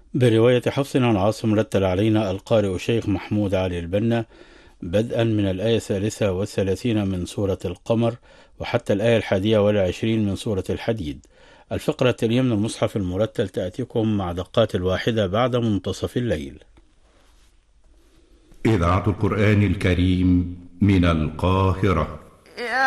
برواية حفص عن عاصم رتل علينا القارئ الشيخ محمود علي البنا بدءا من الآية 33 من سورة القمر وحتى الآية 21 من سورة الحديد. الفقرة التالية من المصحف المرتل تأتيكم مع دقات الواحدة بعد منتصف الليل. إذاعة القرآن الكريم من القاهرة.